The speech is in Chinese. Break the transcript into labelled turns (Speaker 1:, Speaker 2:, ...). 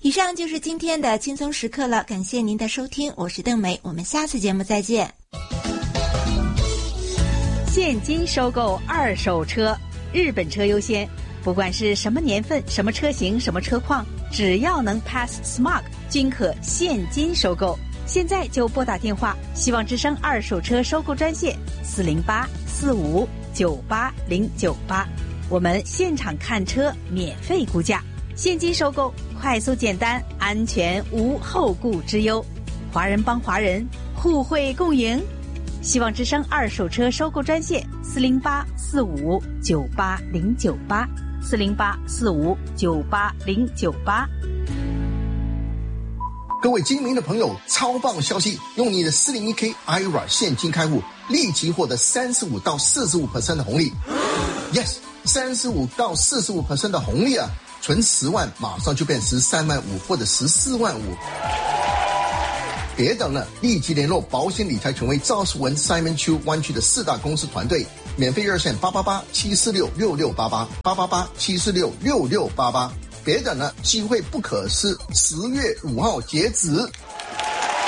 Speaker 1: 以上就是今天的轻松时刻了，感谢您的收听，我是邓梅，我们下次节目再见。
Speaker 2: 现金收购二手车，日本车优先，不管是什么年份、什么车型、什么车况，只要能 pass smog， 均可现金收购。现在就拨打电话，希望之声二手车收购专线408-4598-098，我们现场看车免费估价，现金收购，快速简单，安全无后顾之忧。华人帮华人，互惠共赢。希望之声二手车收购专线408-4598-098，408-4598-098。
Speaker 3: 各位精明的朋友，超棒消息！用你的 401k IRA 现金开户，立即获得35到45% 的红利。Yes， 35到45% 的红利啊！存10万，马上就变13万5或者14万5。别等了，立即联络保险理财权威赵世文 Simon Chu 湾区的4大公司团队，免费热线888-746-6688，888-746-6688。别等了，机会不可失，10月5号截止。